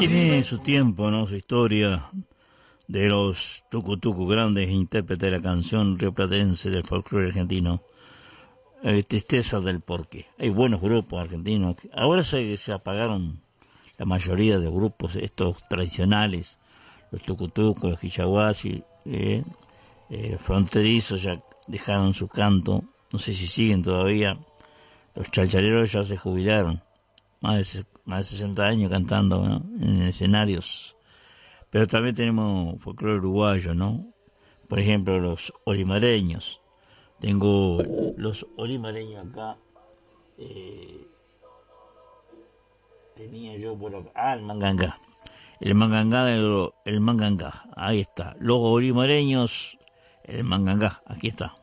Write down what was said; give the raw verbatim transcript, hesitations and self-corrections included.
Tiene su tiempo, ¿no? Su historia de los tucutucu, grandes intérpretes de la canción rioplatense del folclore argentino. Eh, tristeza del porqué. Hay buenos grupos argentinos. Ahora se, se apagaron la mayoría de grupos, estos tradicionales, los tucutucos, los quichahuasi, eh, eh, fronterizos ya dejaron su canto. No sé si siguen todavía. Los chalchaleros ya se jubilaron. Más de, más de sesenta años cantando, ¿no? En escenarios. Pero también tenemos folclore uruguayo, ¿no? Por ejemplo, los olimareños. Tengo los olimareños acá. Eh, tenía yo por acá. Ah, el mangangá. El mangangá, del, el mangangá. Ahí está. Los olimareños, el mangangá. Aquí está.